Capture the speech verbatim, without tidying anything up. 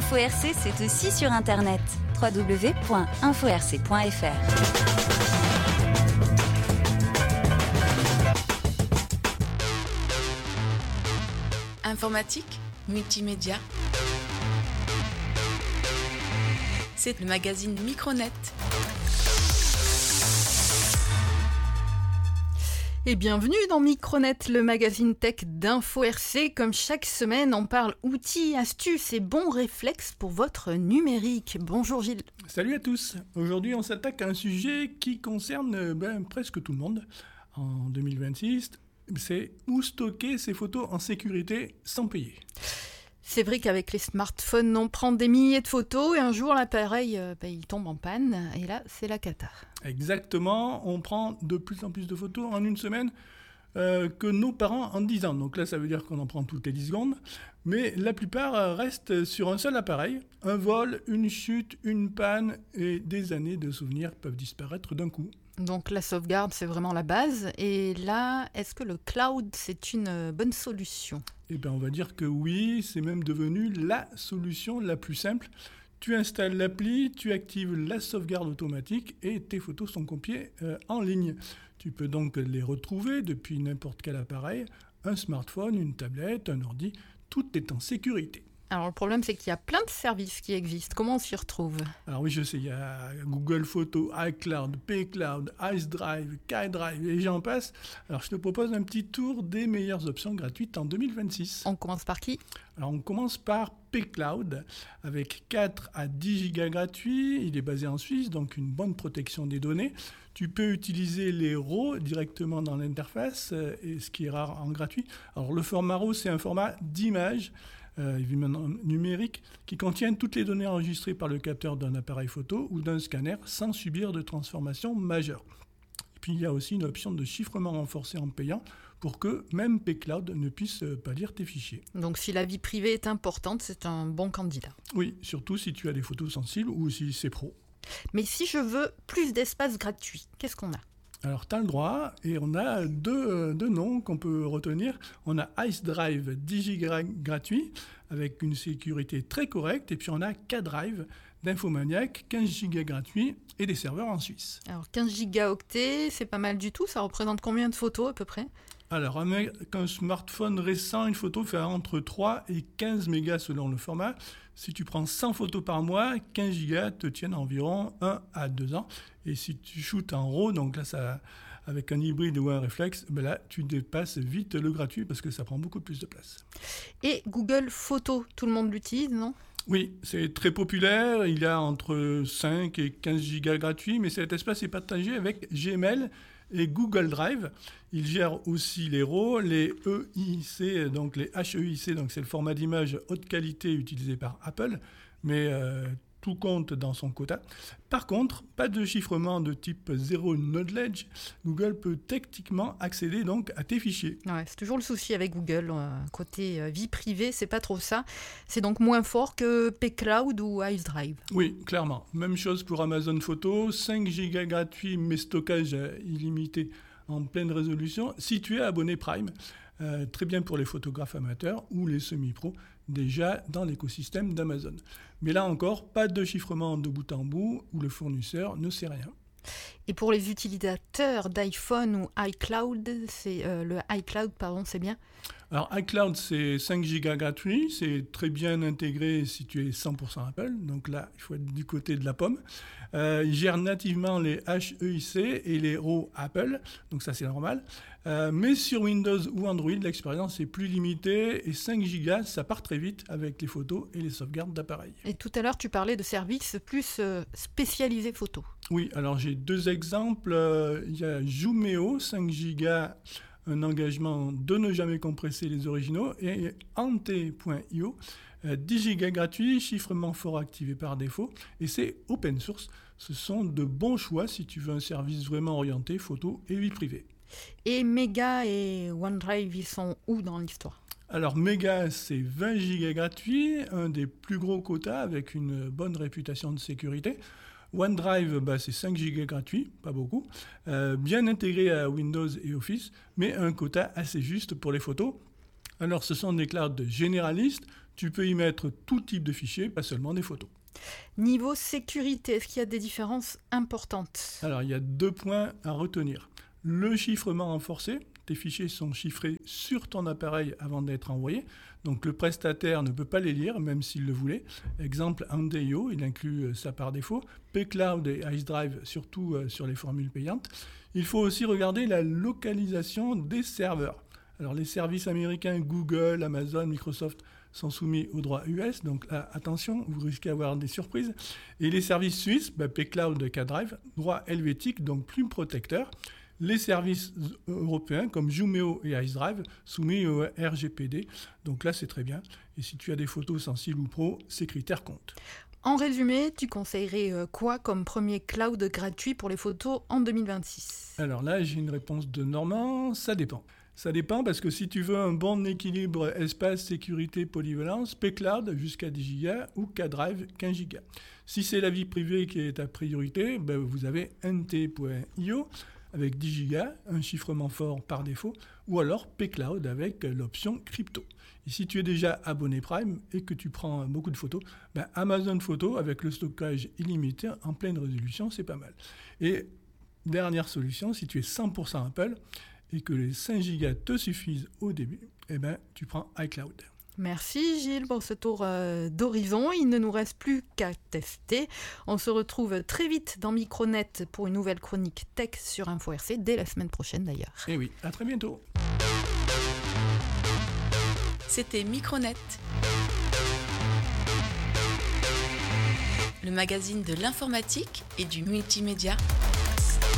InfoRC, c'est aussi sur Internet. w w w point info r c point f r. Informatique, multimédia. C'est le magazine Micronet. Et bienvenue dans Micronet, le magazine tech d'InfoRC. Comme chaque semaine, on parle outils, astuces et bons réflexes pour votre numérique. Bonjour Gilles. Salut à tous. Aujourd'hui, on s'attaque à un sujet qui concerne ben, presque tout le monde en deux mille vingt-six. C'est où stocker ses photos en sécurité sans payer. C'est vrai qu'avec les smartphones, on prend des milliers de photos et un jour l'appareil euh, bah, il tombe en panne et là c'est la cata. Exactement, on prend de plus en plus de photos en une semaine euh, que nos parents en dix ans. Donc là ça veut dire qu'on en prend toutes les dix secondes, mais la plupart restent sur un seul appareil. Un vol, une chute, une panne et des années de souvenirs peuvent disparaître d'un coup. Donc la sauvegarde, c'est vraiment la base. Et là, est-ce que le cloud, c'est une bonne solution ? Eh bien, on va dire que oui, c'est même devenu la solution la plus simple. Tu installes l'appli, tu actives la sauvegarde automatique et tes photos sont copiées euh, en ligne. Tu peux donc les retrouver depuis n'importe quel appareil, un smartphone, une tablette, un ordi, tout est en sécurité. Alors le problème, c'est qu'il y a plein de services qui existent. Comment on s'y retrouve ? Alors oui, je sais, il y a Google Photos, iCloud, pCloud, iDrive, K-Drive et j'en passe. Alors je te propose un petit tour des meilleures options gratuites en deux mille vingt-six. On commence par qui ? Alors on commence par pCloud avec quatre à dix gigas gratuits. Il est basé en Suisse, donc une bonne protection des données. Tu peux utiliser les R A W directement dans l'interface, et ce qui est rare en gratuit. Alors le format R A W, c'est un format d'image Euh, évidemment numérique, qui contiennent toutes les données enregistrées par le capteur d'un appareil photo ou d'un scanner sans subir de transformation majeure. Et puis il y a aussi une option de chiffrement renforcé en payant pour que même pCloud ne puisse pas lire tes fichiers. Donc si la vie privée est importante, c'est un bon candidat. Oui, surtout si tu as des photos sensibles ou si c'est pro. Mais si je veux plus d'espace gratuit, qu'est-ce qu'on a ? Alors, tu as le droit, et on a deux, deux noms qu'on peut retenir. On a iDrive, dix gigas gratuit, avec une sécurité très correcte. Et puis, on a K-Drive d'Infomaniac, quinze gigas gratuit, et des serveurs en Suisse. Alors, quinze gigaoctets, c'est pas mal du tout. Ça représente combien de photos, à peu près ? Alors, avec un smartphone récent, une photo fait entre trois et quinze mégas selon le format. Si tu prends cent photos par mois, quinze gigas te tiennent environ un à deux ans. Et si tu shootes en R A W, donc là, ça, avec un hybride ou un réflexe, ben là, tu dépasses vite le gratuit parce que ça prend beaucoup plus de place. Et Google Photos, tout le monde l'utilise, non ? Oui, c'est très populaire. Il y a entre cinq et quinze gigas gratuits, mais cet espace est partagé avec Gmail et Google Drive. Il gère aussi les R A W, les E I C, donc les H E I C, donc c'est le format d'image haute qualité utilisé par Apple, mais euh, tout compte dans son quota. Par contre, pas de chiffrement de type Zero Knowledge. Google peut techniquement accéder donc à tes fichiers. Ouais, c'est toujours le souci avec Google. Euh, côté euh, vie privée, c'est pas trop ça. C'est donc moins fort que pCloud ou iDrive. Oui, clairement. Même chose pour Amazon Photos, cinq gigas gratuits, mais stockage illimité en pleine résolution. Si tu es abonné Prime, euh, très bien pour les photographes amateurs ou les semi-pros, déjà dans l'écosystème d'Amazon. Mais là encore, pas de chiffrement de bout en bout où le fournisseur ne sait rien. Et pour les utilisateurs d'iPhone ou iCloud, c'est euh, le iCloud, pardon, c'est bien. Alors iCloud, c'est cinq gigas gratuits, c'est très bien intégré si tu es cent pour cent Apple, donc là, il faut être du côté de la pomme. Euh, il gère nativement les H E I C et les R A W Apple, donc ça c'est normal. Euh, mais sur Windows ou Android, l'expérience est plus limitée et cinq gigas, ça part très vite avec les photos et les sauvegardes d'appareils. Et tout à l'heure, tu parlais de services plus euh, spécialisés photos. Oui, alors j'ai deux exemples. Euh, il y a Zoomeo, cinq gigas, un engagement de ne jamais compresser les originaux, et Ante point io, euh, dix gigas gratuits, chiffrement fort activé par défaut, et c'est open source. Ce sont de bons choix si tu veux un service vraiment orienté photo et vie privée. Et Mega et OneDrive, ils sont où dans l'histoire ? Alors Mega, c'est vingt gigas gratuits, un des plus gros quotas avec une bonne réputation de sécurité. OneDrive, bah, c'est cinq gigas gratuits, pas beaucoup, euh, bien intégré à Windows et Office, mais un quota assez juste pour les photos. Alors ce sont des clouds généralistes, Tu peux y mettre tout type de fichiers, pas seulement des photos. Niveau sécurité, est-ce qu'il y a des différences importantes ? Alors, il y a deux points à retenir. Le chiffrement renforcé. Tes fichiers sont chiffrés sur ton appareil avant d'être envoyés. Donc, le prestataire ne peut pas les lire, même s'il le voulait. Exemple, Andeo, il inclut ça par défaut. pCloud et IceDrive, surtout sur les formules payantes. Il faut aussi regarder la localisation des serveurs. Alors, les services américains, Google, Amazon, Microsoft, sont soumis au droit U S, donc là, attention, vous risquez d'avoir des surprises. Et les services suisses, bah, pCloud, KDrive, droit helvétique, donc plus protecteur. Les services européens comme Jumeo et IceDrive, soumis au R G P D, donc là c'est très bien. Et si tu as des photos sensibles ou pro, ces critères comptent. En résumé, tu conseillerais quoi comme premier cloud gratuit pour les photos en deux mille vingt-six ? Alors là, j'ai une réponse de Normand, ça dépend. Ça dépend parce que si tu veux un bon équilibre espace, sécurité, polyvalence, pCloud jusqu'à dix gigas ou KDrive quinze gigas. Si c'est la vie privée qui est ta priorité, ben vous avez N T point I O avec dix gigas, un chiffrement fort par défaut, ou alors pCloud avec l'option crypto. Et si tu es déjà abonné Prime et que tu prends beaucoup de photos, ben Amazon Photo avec le stockage illimité en pleine résolution, c'est pas mal. Et dernière solution, si tu es cent pour cent Apple, et que les cinq gigas te suffisent au début, eh ben, tu prends iCloud. Merci Gilles pour ce tour euh, d'horizon. Il ne nous reste plus qu'à tester. On se retrouve très vite dans Micronet pour une nouvelle chronique tech sur Info R C, dès la semaine prochaine d'ailleurs. Et oui, à très bientôt. C'était Micronet, le magazine de l'informatique et du multimédia.